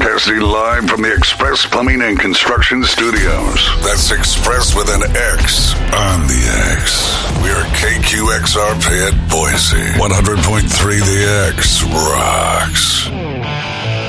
Broadcasting live from the Express Plumbing and Construction Studios. That's Express with an X on the X. We are KQXR Fayette, Boise. 100.3 The X rocks.